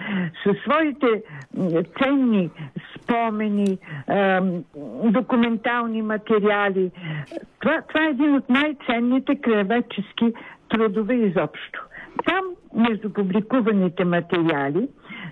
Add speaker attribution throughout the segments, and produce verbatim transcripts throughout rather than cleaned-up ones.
Speaker 1: със своите ценни спомени, документални материали. Това, това е един от най-ценните краеведчески трудове изобщо. Там, между публикуваните материали,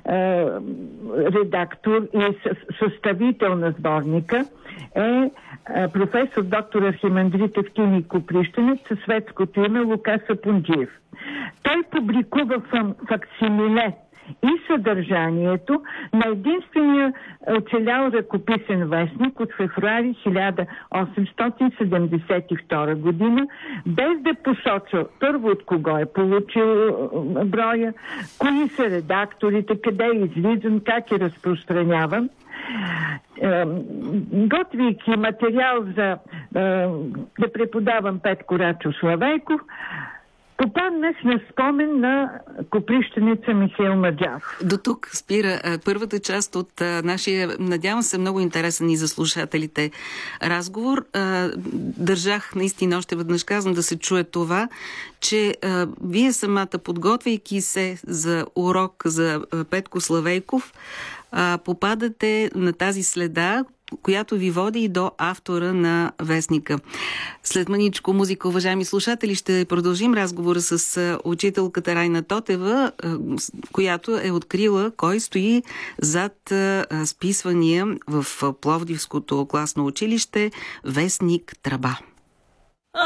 Speaker 1: редактор и съставител на сборника е професор доктор Архимандрит Евтимий Коприщенец със светското име Лука Сапунджиев. Той публикува факсимиле и съдържанието на единствения оцелял ръкописен вестник от февруари хиляда осемстотин седемдесет и втора година, без да посочва първо от кого е получил броя, кои са редакторите, къде е излизан, как е разпространяван. Готвейки материал за да преподавам Петко Рачо Славейков, попаднах на спомен на Коприщенеца Михаил Маджаров.
Speaker 2: До тук спира първата част от нашия, надявам се, много интересен и за слушателите разговор. Държах наистина, още веднъж казвам, да се чуе това, че вие самата, подготвяйки се за урок за Петко Славейков, попадате на тази следа, която ви води и до автора на вестника. След маничко музика, уважаеми слушатели, ще продължим разговора с учителката Райна Тотева, която е открила кой стои зад списвания в Пловдивското класно училище вестник Тръба.